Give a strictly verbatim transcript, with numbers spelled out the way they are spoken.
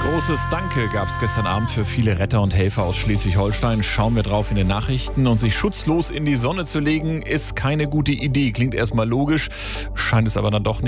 Großes Danke gab es gestern Abend für viele Retter und Helfer aus Schleswig-Holstein. Schauen wir drauf in den Nachrichten. Und sich schutzlos in die Sonne zu legen, ist keine gute Idee. Klingt erstmal logisch, scheint es aber dann doch nicht.